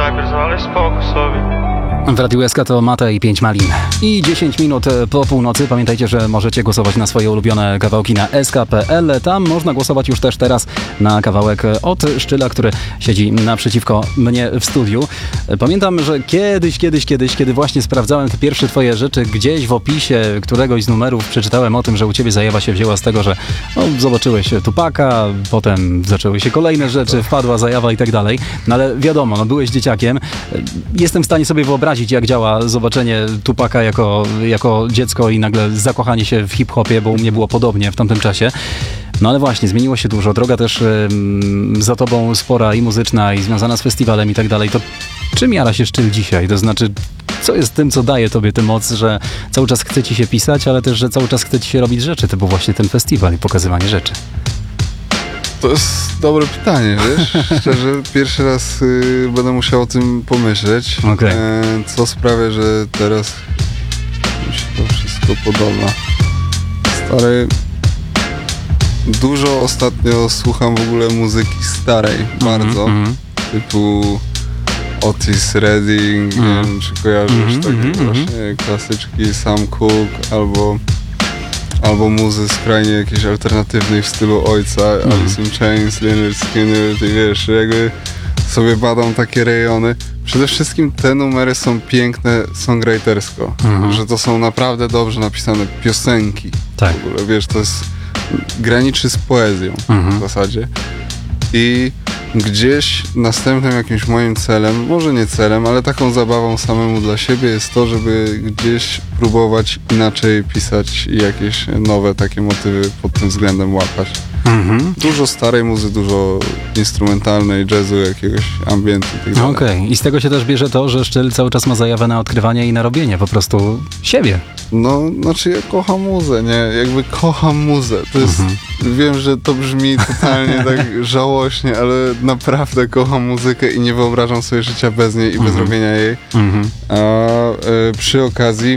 najpierw zwalaj spokój sobie. W Radiu SK to Mata i 5 Malin. I 10 minut po północy. Pamiętajcie, że możecie głosować na swoje ulubione kawałki na sk.pl. Tam można głosować już też teraz na kawałek od Szczyla, który siedzi naprzeciwko mnie w studiu. Pamiętam, że kiedyś, kiedy właśnie sprawdzałem te pierwsze twoje rzeczy, gdzieś w opisie któregoś z numerów przeczytałem o tym, że u ciebie zajawa się wzięła z tego, że zobaczyłeś Tupaka, potem zaczęły się kolejne rzeczy, wpadła zajawa i tak dalej. No ale wiadomo, byłeś dzieciakiem. Jestem w stanie sobie wyobrazić, jak działa zobaczenie Tupaka jako dziecko i nagle zakochanie się w hip-hopie, bo u mnie było podobnie w tamtym czasie. No ale właśnie, zmieniło się dużo. Droga też za tobą spora i muzyczna, i związana z festiwalem i tak dalej. To czym jara się Szczyl dzisiaj? To znaczy, co jest tym, co daje tobie tę moc, że cały czas chce ci się pisać, ale też, że cały czas chce ci się robić rzeczy? To był właśnie ten festiwal i pokazywanie rzeczy. To jest dobre pytanie, wiesz? Szczerze, pierwszy raz będę musiał o tym pomyśleć. Okay. Co sprawia, że teraz mi się to wszystko podoba. Stary, dużo ostatnio słucham w ogóle muzyki starej, bardzo. Typu Otis Redding, nie wiem, czy kojarzysz takie właśnie klasyczki, Sam Cooke, albo muzy skrajnie jakiejś alternatywnej w stylu ojca, Alice in Chains, Lynyrd Skynyrd, i wiesz, jakby sobie badam takie rejony. Przede wszystkim te numery są piękne songwritersko, że to są naprawdę dobrze napisane piosenki. Tak. W ogóle, wiesz, to jest graniczy z poezją w zasadzie. I gdzieś następnym jakimś moim celem, może nie celem, ale taką zabawą samemu dla siebie jest to, żeby gdzieś próbować inaczej pisać i jakieś nowe takie motywy pod tym względem łapać. Dużo starej muzy, dużo instrumentalnej, jazzu, jakiegoś ambientu i tak dalej. Okej. I z tego się też bierze to, że Szczyl cały czas ma zajawę na odkrywanie i na robienie po prostu siebie. No, znaczy ja kocham muzę, nie? Jakby kocham muzę. To jest, wiem, że to brzmi totalnie tak żałośnie, ale naprawdę kocham muzykę i nie wyobrażam sobie życia bez niej i bez robienia jej. A przy okazji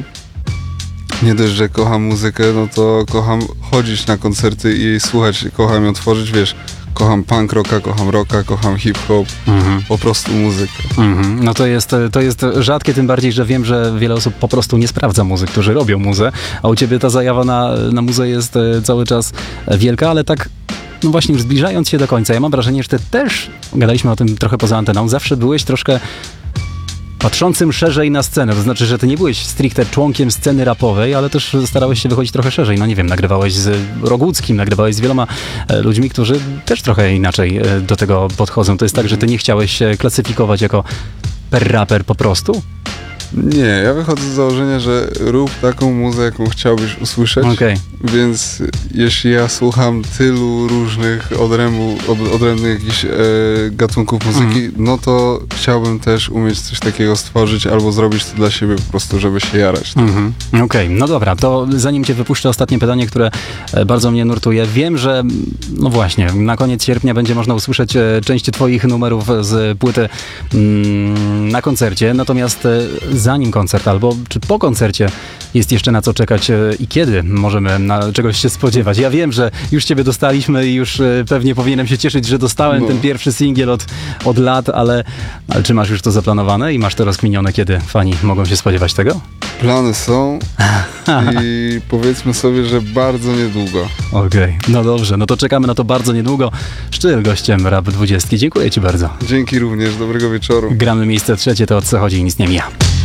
nie dość, że kocham muzykę, no to kocham chodzić na koncerty i jej słuchać, kocham ją tworzyć, wiesz, kocham punk rocka, kocham hip-hop, po prostu muzykę. No to jest rzadkie, tym bardziej, że wiem, że wiele osób po prostu nie sprawdza muzyk, którzy robią muzę, a u ciebie ta zajawa na muzę jest cały czas wielka, ale tak no właśnie już zbliżając się do końca, ja mam wrażenie, że ty też, gadaliśmy o tym trochę poza anteną, zawsze byłeś troszkę patrzącym szerzej na scenę, to znaczy, że ty nie byłeś stricte członkiem sceny rapowej, ale też starałeś się wychodzić trochę szerzej. No nie wiem, nagrywałeś z Roguckim, nagrywałeś z wieloma ludźmi, którzy też trochę inaczej do tego podchodzą. To jest tak, że ty nie chciałeś się klasyfikować jako raper po prostu? Nie, ja wychodzę z założenia, że rób taką muzę, jaką chciałbyś usłyszeć, więc jeśli ja słucham tylu różnych odrębnych jakichś gatunków muzyki, no to chciałbym też umieć coś takiego stworzyć albo zrobić to dla siebie po prostu, żeby się jarać. Okej, no dobra, to zanim cię wypuszczę, ostatnie pytanie, które bardzo mnie nurtuje. Wiem, że no właśnie, na koniec sierpnia będzie można usłyszeć część twoich numerów z płyty na koncercie, natomiast zanim koncert, albo czy po koncercie jest jeszcze na co czekać i kiedy możemy na czegoś się spodziewać? Ja wiem, że już ciebie dostaliśmy i już pewnie powinienem się cieszyć, że dostałem ten pierwszy singiel od lat, ale czy masz już to zaplanowane i masz to rozkminione, kiedy fani mogą się spodziewać tego? Plany są i powiedzmy sobie, że bardzo niedługo. Okej, no dobrze, no to czekamy na to bardzo niedługo. Szczyl gościem Rap 20. Dziękuję ci bardzo. Dzięki również, dobrego wieczoru. Gramy miejsce trzecie, to o co chodzi, nic nie mija.